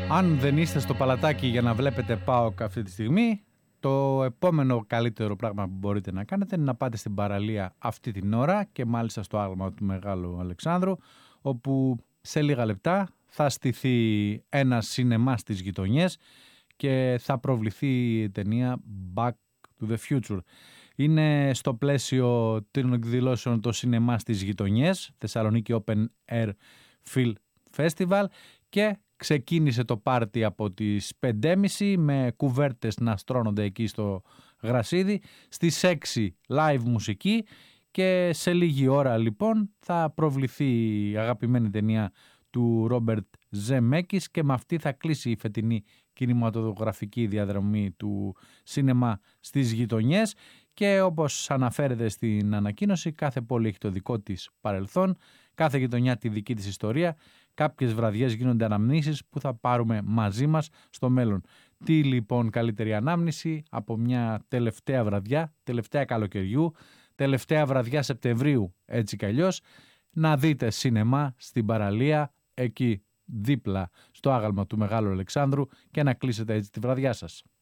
Αν δεν είστε στο παλατάκι για να βλέπετε ΠΑΟΚ αυτή τη στιγμή, το επόμενο καλύτερο πράγμα που μπορείτε να κάνετε είναι να πάτε στην παραλία αυτή την ώρα και μάλιστα στο άγαλμα του Μεγάλου Αλεξάνδρου, όπου σε λίγα λεπτά θα στηθεί ένα σινεμά στις γειτονιές και θα προβληθεί η ταινία Back to the Future. Είναι στο πλαίσιο των εκδηλώσεων το σινεμά στις γειτονιές, Θεσσαλονίκη Open Air Film Festival, και ξεκίνησε το πάρτι από τις 5.30 με κουβέρτες να στρώνονται εκεί στο γρασίδι. Στις 6 live μουσική και σε λίγη ώρα λοιπόν θα προβληθεί η αγαπημένη ταινία του Ρόμπερτ Ζεμέκης και με αυτή θα κλείσει η φετινή κινηματογραφική διαδρομή του σινεμά στις γειτονιές. Και όπως αναφέρεται στην ανακοίνωση, κάθε πόλη έχει το δικό της παρελθόν, κάθε γειτονιά τη δική της ιστορία. Κάποιες βραδιές γίνονται αναμνήσεις που θα πάρουμε μαζί μας στο μέλλον. Τι λοιπόν καλύτερη ανάμνηση από μια τελευταία βραδιά, τελευταία καλοκαιριού, τελευταία βραδιά Σεπτεμβρίου έτσι κι αλλιώς, να δείτε σινεμά στην παραλία εκεί δίπλα στο άγαλμα του Μεγάλου Αλεξάνδρου και να κλείσετε έτσι τη βραδιά σας.